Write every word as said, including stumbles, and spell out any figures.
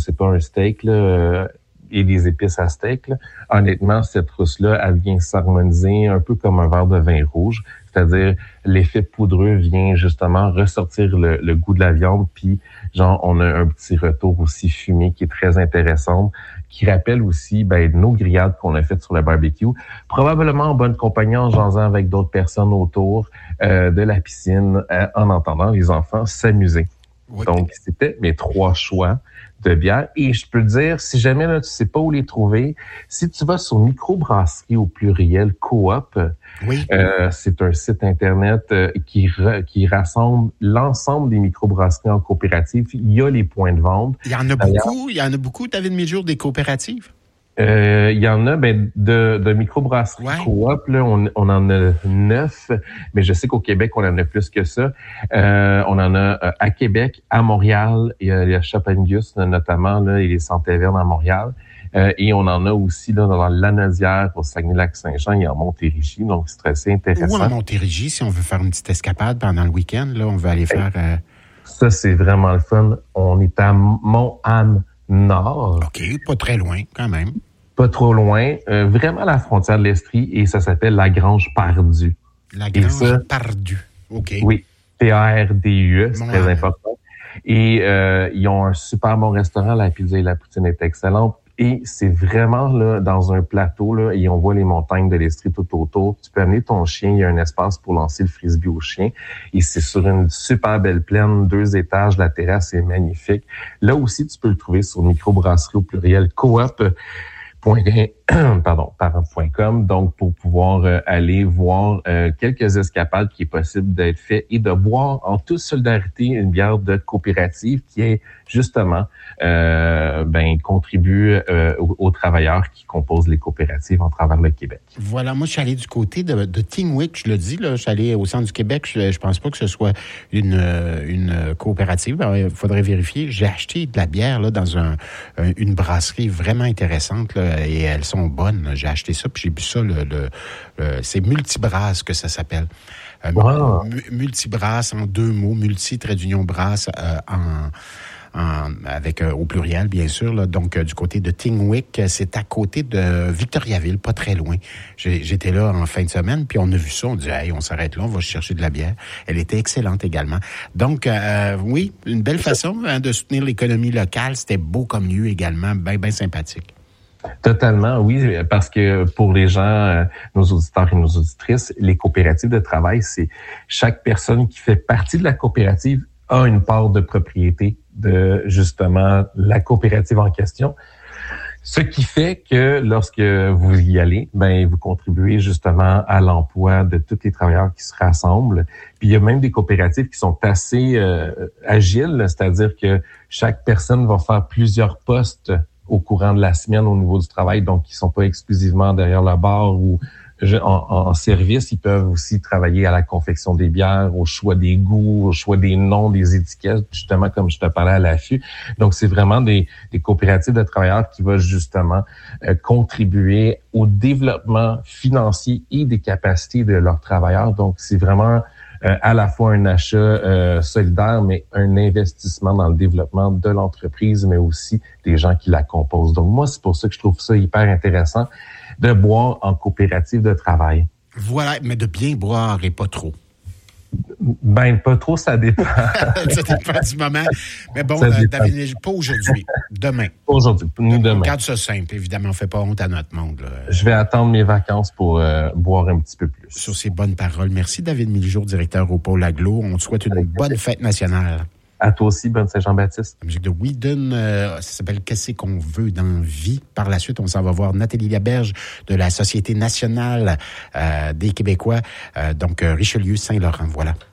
sais pas, un steak, là, euh, et des épices à steak, là, honnêtement, cette rousse-là, elle vient s'harmoniser un peu comme un verre de vin rouge. C'est-à-dire, l'effet poudreux vient justement ressortir le, le goût de la viande, puis genre, on a un petit retour aussi fumé qui est très intéressant, qui rappelle aussi ben, nos grillades qu'on a faites sur le barbecue, probablement en bonne compagnie, en jasant avec d'autres personnes autour euh, de la piscine, euh, en entendant les enfants s'amuser. Oui. Donc, c'était mes trois choix de bière. Et je peux te dire, si jamais là, tu sais pas où les trouver, si tu vas sur Microbrasserie au pluriel Coop, oui. euh, c'est un site Internet euh, qui, re, qui rassemble l'ensemble des microbrasseries en coopérative. Il y a les points de vente. Il y en a D'ailleurs, beaucoup, il y en a beaucoup, David Miljour, des coopératives? Euh, il y en a, ben, de, de microbrasseries ouais. Coop, là, on, on en a neuf, mais je sais qu'au Québec, on en a plus que ça. Euh, on en a euh, à Québec, à Montréal, il y a, il y a Chapangus, notamment, là, et les Saint-Évernes à Montréal. Euh, et on en a aussi, là, dans Lanaudière, au Saguenay-Lac-Saint-Jean et en Montérégie, donc c'est assez intéressant. Ou en Montérégie, si on veut faire une petite escapade pendant le week-end, là, on veut aller faire... Euh... Ça, c'est vraiment le fun. On est à Mont-Anne-Nord. OK, pas très loin, quand même. Pas trop loin, euh, vraiment à la frontière de l'Estrie, et ça s'appelle la Grange-Pardue. La Grange-Pardue, OK. Oui, P A R D U E, c'est Mon très âme. important. Et euh, ils ont un super bon restaurant, la pizza et la poutine est excellente. Et c'est vraiment là dans un plateau, là, et on voit les montagnes de l'Estrie tout autour. Tu peux amener ton chien, il y a un espace pour lancer le frisbee au chien. Et c'est sur une super belle plaine, deux étages, la terrasse est magnifique. Là aussi, tu peux le trouver sur Microbrasserie au pluriel Coop. Point, pardon, par point com, donc pour pouvoir euh, aller voir euh, quelques escapades qui est possible d'être fait et de boire en toute solidarité une bière de coopérative qui est justement euh, ben contribue euh, aux, aux travailleurs qui composent les coopératives en travers le Québec. Voilà, moi je suis allé du côté de, de Tingwick, je le dis là, je suis allé au centre du Québec, je, je pense pas que ce soit une une coopérative, il faudrait vérifier. J'ai acheté de la bière là dans un, un une brasserie vraiment intéressante là, et elles sont bonnes. J'ai acheté ça, puis j'ai bu ça, le, le, le c'est Multibrasse que ça s'appelle. Euh, wow. Multibrasse en deux mots, multi, trait d'union brasse euh, en... En, avec euh, au pluriel, bien sûr. Là. Donc, euh, du côté de Tingwick, c'est à côté de Victoriaville, pas très loin. J'ai, j'étais là en fin de semaine, puis on a vu ça. On dit, hey, on s'arrête là, on va chercher de la bière. Elle était excellente également. Donc, euh, oui, une belle façon hein, de soutenir l'économie locale. C'était beau comme lieu également, bien, bien sympathique. Totalement, oui, parce que pour les gens, euh, nos auditeurs et nos auditrices, les coopératives de travail, c'est chaque personne qui fait partie de la coopérative a une part de propriété de justement la coopérative en question. Ce qui fait que lorsque vous y allez, ben vous contribuez justement à l'emploi de tous les travailleurs qui se rassemblent. Puis il y a même des coopératives qui sont assez euh, agiles, c'est-à-dire que chaque personne va faire plusieurs postes au courant de la semaine au niveau du travail, donc ils sont pas exclusivement derrière la barre ou En, en service. Ils peuvent aussi travailler à la confection des bières, au choix des goûts, au choix des noms, des étiquettes, justement comme je te parlais à l'affût. Donc, c'est vraiment des, des coopératives de travailleurs qui vont justement euh, contribuer au développement financier et des capacités de leurs travailleurs. Donc, c'est vraiment euh, à la fois un achat euh, solidaire, mais un investissement dans le développement de l'entreprise, mais aussi des gens qui la composent. Donc, moi, c'est pour ça que je trouve ça hyper intéressant de boire en coopérative de travail. Voilà, mais de bien boire et pas trop. Ben, pas trop, ça dépend. Ça dépend du moment. Mais bon, euh, David, pas aujourd'hui, demain. Pas aujourd'hui, nous demain. On garde ça simple, évidemment, on ne fait pas honte à notre monde. Là. Je vais attendre mes vacances pour euh, boire un petit peu plus. Sur ces bonnes paroles. Merci, David Miljour, directeur au Pôle Aglo. On te souhaite une Avec bonne fête nationale. À toi aussi, bonne Saint-Jean-Baptiste. La musique de Whedon, euh, ça s'appelle « Qu'est-ce qu'on veut dans vie ». Par la suite, on s'en va voir Nathalie Laberge de la Société nationale euh, des Québécois, euh, donc euh, Richelieu Saint-Laurent. Voilà.